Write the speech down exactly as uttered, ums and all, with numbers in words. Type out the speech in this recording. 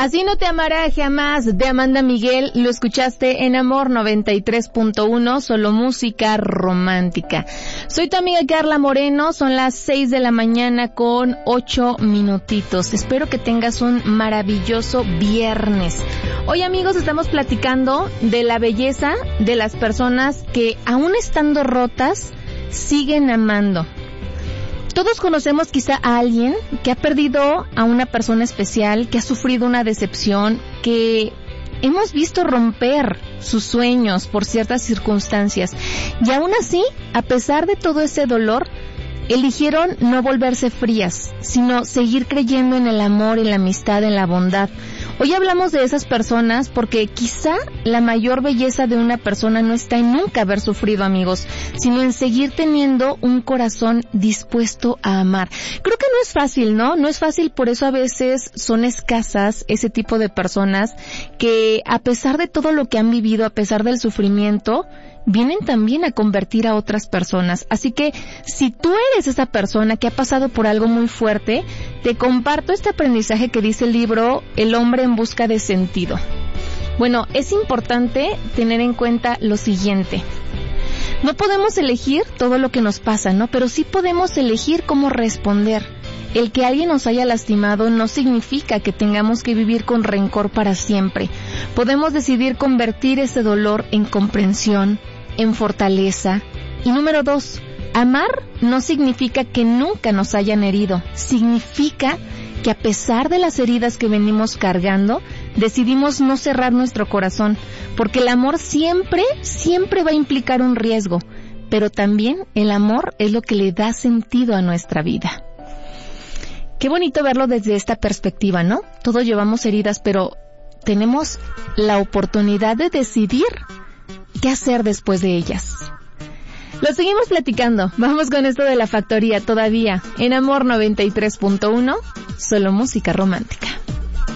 Así no te amará jamás, de Amanda Miguel, lo escuchaste en Amor noventa y tres punto uno, solo música romántica. Soy tu amiga Carla Moreno, son las seis de la mañana con ocho minutitos. Espero que tengas un maravilloso viernes. Hoy, amigos, estamos platicando de la belleza de las personas que, aún estando rotas, siguen amando. Todos conocemos quizá a alguien que ha perdido a una persona especial, que ha sufrido una decepción, que hemos visto romper sus sueños por ciertas circunstancias. Y aún así, a pesar de todo ese dolor, eligieron no volverse frías, sino seguir creyendo en el amor, en la amistad, en la bondad. Hoy hablamos de esas personas porque quizá la mayor belleza de una persona no está en nunca haber sufrido, amigos, sino en seguir teniendo un corazón dispuesto a amar. Creo que no es fácil, ¿no? No es fácil, por eso a veces son escasas ese tipo de personas que, a pesar de todo lo que han vivido, a pesar del sufrimiento, vienen también a convertir a otras personas. Así que si tú eres esa persona que ha pasado por algo muy fuerte, te comparto este aprendizaje que dice el libro El hombre en busca de sentido. Bueno, es importante tener en cuenta lo siguiente. No podemos elegir todo lo que nos pasa, ¿no? Pero sí podemos elegir cómo responder. El que alguien nos haya lastimado no significa que tengamos que vivir con rencor para siempre. Podemos decidir convertir ese dolor en comprensión, en fortaleza. Y número dos, amar no significa que nunca nos hayan herido. Significa que a pesar de las heridas que venimos cargando, decidimos no cerrar nuestro corazón, porque el amor siempre, siempre va a implicar un riesgo. Pero también el amor es lo que le da sentido a nuestra vida. Qué bonito verlo desde esta perspectiva, ¿no? Todos llevamos heridas, pero tenemos la oportunidad de decidir qué hacer después de ellas. Lo seguimos platicando. Vamos con esto de La Factoría todavía en Amor noventa y tres punto uno, solo música romántica.